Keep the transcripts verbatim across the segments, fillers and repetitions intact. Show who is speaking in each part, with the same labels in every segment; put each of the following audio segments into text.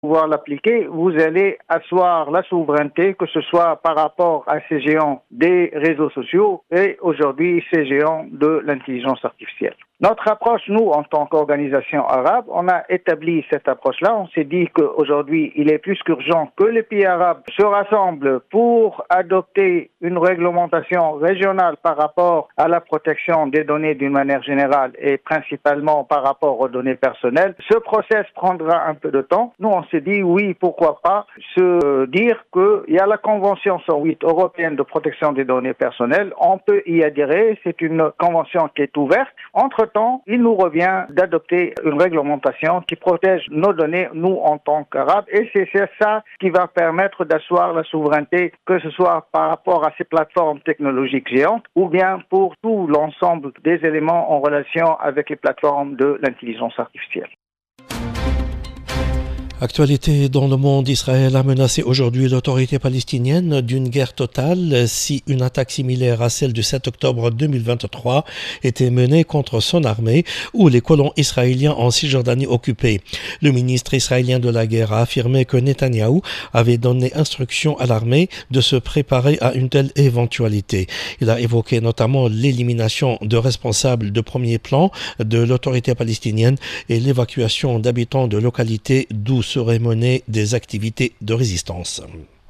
Speaker 1: pouvoir l'appliquer, vous allez asseoir la souveraineté, que ce soit par rapport à ces géants des réseaux sociaux et aujourd'hui ces géants de l'intelligence artificielle. Notre approche, nous, en tant qu'organisation arabe, on a établi cette approche-là. On s'est dit qu'aujourd'hui, il est plus qu'urgent que les pays arabes se rassemblent pour adopter une réglementation régionale par rapport à la protection des données d'une manière générale et principalement par rapport aux données personnelles. Ce process prendra un peu de temps. Nous, on s'est dit, oui, pourquoi pas se dire qu'il y a la Convention cent huit européenne de protection des données personnelles. On peut y adhérer. C'est une convention qui est ouverte. Entre-temps, il nous revient d'adopter une réglementation qui protège nos données, nous, en tant qu'Arabes. Et c'est ça qui va permettre d'asseoir la souveraineté, que ce soit par rapport à ces plateformes technologiques géantes ou bien pour tout l'ensemble des éléments en relation avec les plateformes de l'intelligence artificielle.
Speaker 2: Actualité dans le monde, Israël a menacé aujourd'hui l'autorité palestinienne d'une guerre totale si une attaque similaire à celle du sept octobre deux mille vingt-trois était menée contre son armée ou les colons israéliens en Cisjordanie occupée. Le ministre israélien de la guerre a affirmé que Netanyahou avait donné instruction à l'armée de se préparer à une telle éventualité. Il a évoqué notamment l'élimination de responsables de premier plan de l'autorité palestinienne et l'évacuation d'habitants de localités d'où seraient menées des activités de résistance.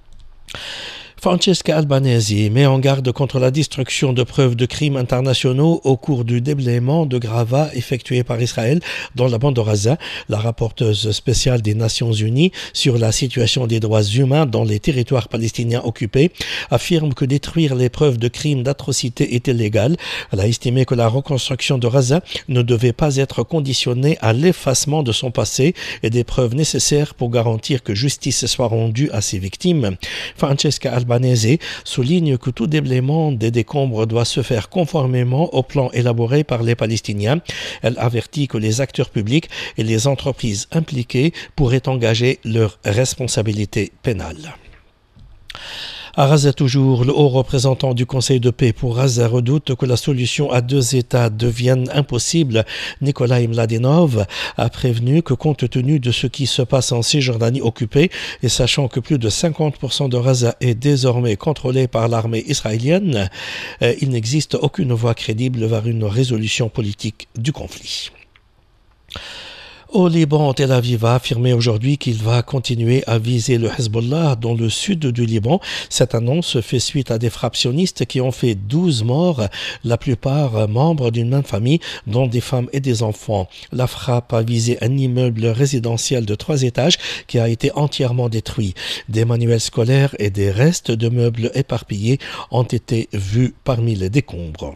Speaker 2: Francesca Albanese met en garde contre la destruction de preuves de crimes internationaux au cours du déblaiement de gravats effectué par Israël dans la bande de Gaza. La rapporteuse spéciale des Nations Unies sur la situation des droits humains dans les territoires palestiniens occupés affirme que détruire les preuves de crimes d'atrocité est illégal. Elle a estimé que la reconstruction de Gaza ne devait pas être conditionnée à l'effacement de son passé et des preuves nécessaires pour garantir que justice soit rendue à ses victimes. Francesca Albanese Albanese souligne que tout déblaiement des décombres doit se faire conformément au plan élaboré par les Palestiniens. Elle avertit que les acteurs publics et les entreprises impliquées pourraient engager leurs responsabilités pénales. À Gaza toujours, le haut représentant du Conseil de paix pour Gaza redoute que la solution à deux États devienne impossible. Nikolai Mladenov a prévenu que compte tenu de ce qui se passe en Cisjordanie occupée et sachant que plus de cinquante pour cent de Gaza est désormais contrôlé par l'armée israélienne, il n'existe aucune voie crédible vers une résolution politique du conflit. Au Liban, Tel Aviv a affirmé aujourd'hui qu'il va continuer à viser le Hezbollah dans le sud du Liban. Cette annonce fait suite à des frappes sionistes qui ont fait douze morts, la plupart membres d'une même famille, dont des femmes et des enfants. La frappe a visé un immeuble résidentiel de trois étages qui a été entièrement détruit. Des manuels scolaires et des restes de meubles éparpillés ont été vus parmi les décombres.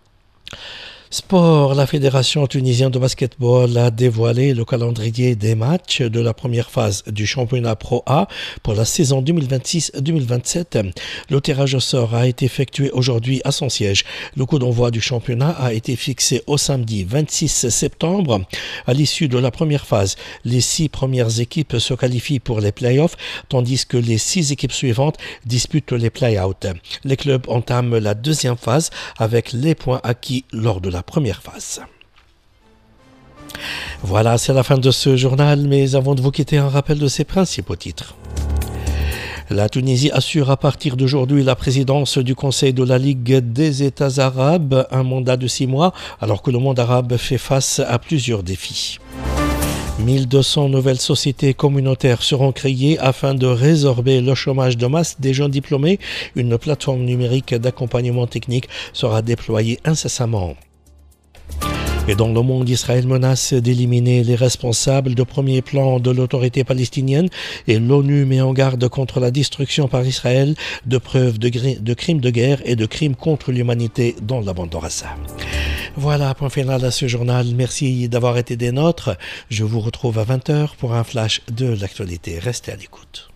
Speaker 2: Sport, la Fédération tunisienne de basketball a dévoilé le calendrier des matchs de la première phase du championnat Pro A pour la saison deux mille vingt-six deux mille vingt-sept. Le tirage au sort a été effectué aujourd'hui à son siège. Le coup d'envoi du championnat a été fixé au samedi vingt-six septembre. À l'issue de la première phase, les six premières équipes se qualifient pour les play-offs, tandis que les six équipes suivantes disputent les play-outs. Les clubs entament la deuxième phase avec les points acquis lors de la première phase. Voilà, c'est la fin de ce journal, mais avant de vous quitter, un rappel de ses principaux titres. La Tunisie assure à partir d'aujourd'hui la présidence du Conseil de la Ligue des États arabes, un mandat de six mois, alors que le monde arabe fait face à plusieurs défis. mille deux cents nouvelles sociétés communautaires seront créées afin de résorber le chômage de masse des jeunes diplômés. Une plateforme numérique d'accompagnement technique sera déployée incessamment. Et dans le monde, Israël menace d'éliminer les responsables de premier plan de l'autorité palestinienne et l'ONU met en garde contre la destruction par Israël de preuves de, gri- de crimes de guerre et de crimes contre l'humanité dans la bande de Gaza. Voilà, point final à ce journal. Merci d'avoir été des nôtres. Je vous retrouve à vingt heures pour un flash de l'actualité. Restez à l'écoute.